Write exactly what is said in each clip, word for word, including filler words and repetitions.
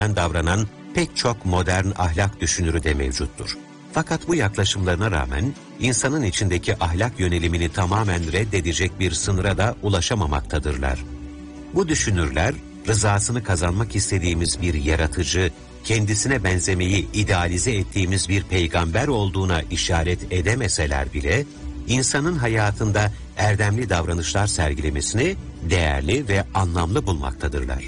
davranan pek çok modern ahlak düşünürü de mevcuttur. Fakat bu yaklaşımlarına rağmen insanın içindeki ahlak yönelimini tamamen reddedecek bir sınıra da ulaşamamaktadırlar. Bu düşünürler, rızasını kazanmak istediğimiz bir yaratıcı, kendisine benzemeyi idealize ettiğimiz bir peygamber olduğuna işaret edemeseler bile, insanın hayatında erdemli davranışlar sergilemesini değerli ve anlamlı bulmaktadırlar.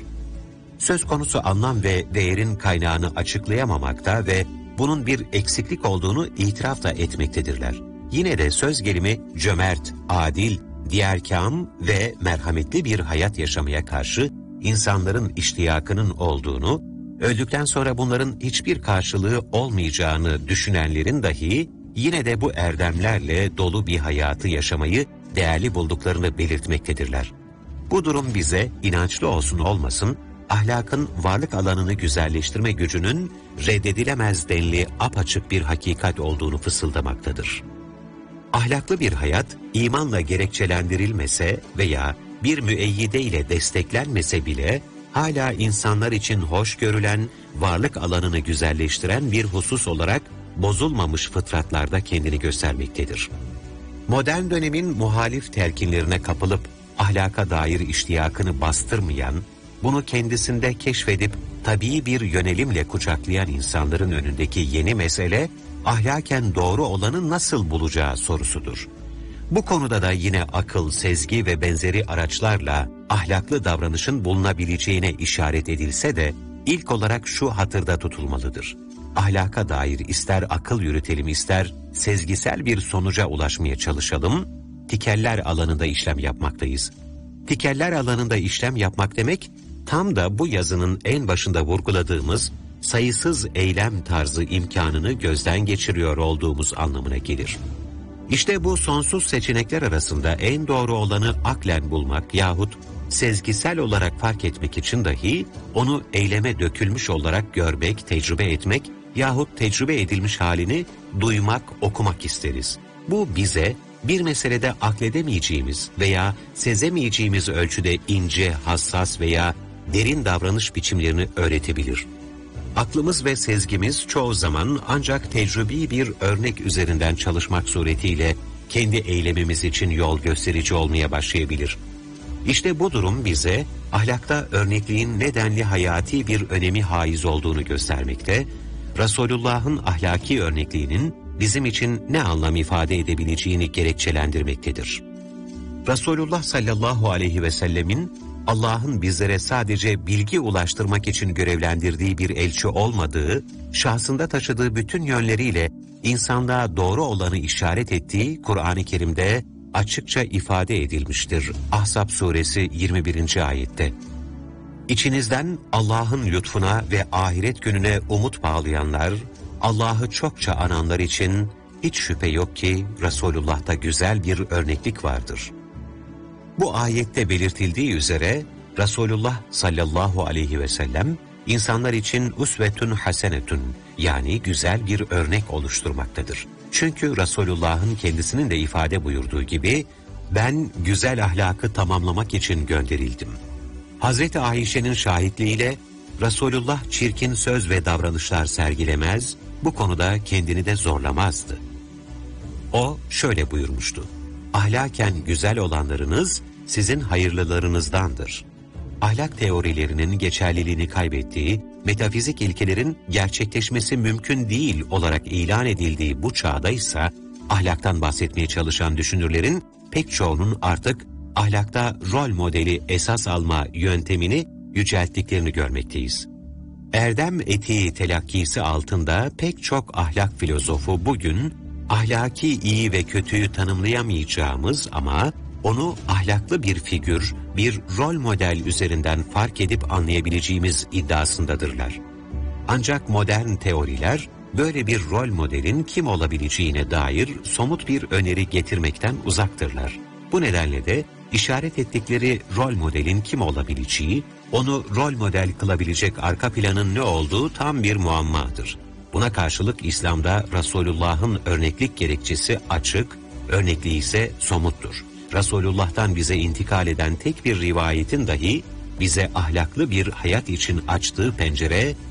Söz konusu anlam ve değerin kaynağını açıklayamamakta ve bunun bir eksiklik olduğunu itiraf da etmektedirler. Yine de söz gelimi cömert, adil, diğerkâm ve merhametli bir hayat yaşamaya karşı insanların iştiyakının olduğunu, öldükten sonra bunların hiçbir karşılığı olmayacağını düşünenlerin dahi yine de bu erdemlerle dolu bir hayatı yaşamayı değerli bulduklarını belirtmektedirler. Bu durum bize inançlı olsun olmasın, ahlakın varlık alanını güzelleştirme gücünün reddedilemez denli apaçık bir hakikat olduğunu fısıldamaktadır. Ahlaklı bir hayat, imanla gerekçelendirilmese veya bir müeyyide ile desteklenmese bile, hala insanlar için hoş görülen, varlık alanını güzelleştiren bir husus olarak bozulmamış fıtratlarda kendini göstermektedir. Modern dönemin muhalif telkinlerine kapılıp ahlaka dair iştiyakını bastırmayan, bunu kendisinde keşfedip tabii bir yönelimle kucaklayan insanların önündeki yeni mesele, ahlaken doğru olanı nasıl bulacağı sorusudur. Bu konuda da yine akıl, sezgi ve benzeri araçlarla ahlaklı davranışın bulunabileceğine işaret edilse de, ilk olarak şu hatırda tutulmalıdır. Ahlaka dair ister akıl yürütelim ister sezgisel bir sonuca ulaşmaya çalışalım, tikeller alanında işlem yapmaktayız. Tikeller alanında işlem yapmak demek, tam da bu yazının en başında vurguladığımız sayısız eylem tarzı imkanını gözden geçiriyor olduğumuz anlamına gelir. İşte bu sonsuz seçenekler arasında en doğru olanı aklen bulmak yahut sezgisel olarak fark etmek için dahi onu eyleme dökülmüş olarak görmek, tecrübe etmek yahut tecrübe edilmiş halini duymak, okumak isteriz. Bu bize bir meselede akledemeyeceğimiz veya sezemeyeceğimiz ölçüde ince, hassas veya derin davranış biçimlerini öğretebilir. Aklımız ve sezgimiz çoğu zaman ancak tecrübi bir örnek üzerinden çalışmak suretiyle kendi eylemimiz için yol gösterici olmaya başlayabilir. İşte bu durum bize ahlakta örnekliğin nedenli hayati bir önemi haiz olduğunu göstermekte, Resulullah'ın ahlaki örnekliğinin bizim için ne anlam ifade edebileceğini gerekçelendirmektedir. Resulullah sallallahu aleyhi ve sellemin Allah'ın bizlere sadece bilgi ulaştırmak için görevlendirdiği bir elçi olmadığı, şahsında taşıdığı bütün yönleriyle insanlığa doğru olanı işaret ettiği Kur'an-ı Kerim'de açıkça ifade edilmiştir. Ahzab suresi yirmi birinci ayette. İçinizden Allah'ın lütfuna ve ahiret gününe umut bağlayanlar, Allah'ı çokça ananlar için hiç şüphe yok ki Resulullah'ta güzel bir örneklik vardır. Bu ayette belirtildiği üzere Resulullah sallallahu aleyhi ve sellem insanlar için usvetun hasenetun yani güzel bir örnek oluşturmaktadır. Çünkü Resulullah'ın kendisinin de ifade buyurduğu gibi ben güzel ahlakı tamamlamak için gönderildim. Hazreti Ayşe'nin şahitliğiyle Resulullah çirkin söz ve davranışlar sergilemez, bu konuda kendini de zorlamazdı. O şöyle buyurmuştu. Ahlaken güzel olanlarınız sizin hayırlılarınızdandır. Ahlak teorilerinin geçerliliğini kaybettiği, metafizik ilkelerin gerçekleşmesi mümkün değil olarak ilan edildiği bu çağda ise ahlaktan bahsetmeye çalışan düşünürlerin pek çoğunun artık ahlakta rol modeli esas alma yöntemini yücelttiklerini görmekteyiz. Erdem etiği telakkisi altında pek çok ahlak filozofu bugün ahlaki iyi ve kötüyü tanımlayamayacağımız ama onu ahlaklı bir figür, bir rol model üzerinden fark edip anlayabileceğimiz iddiasındadırlar. Ancak modern teoriler böyle bir rol modelin kim olabileceğine dair somut bir öneri getirmekten uzaktırlar. Bu nedenle de işaret ettikleri rol modelin kim olabileceği, onu rol model kılabilecek arka planın ne olduğu tam bir muammadır. Buna karşılık İslam'da Resulullah'ın örneklik gerekçesi açık, örnekliği ise somuttur. Resulullah'tan bize intikal eden tek bir rivayetin dahi bize ahlaklı bir hayat için açtığı pencere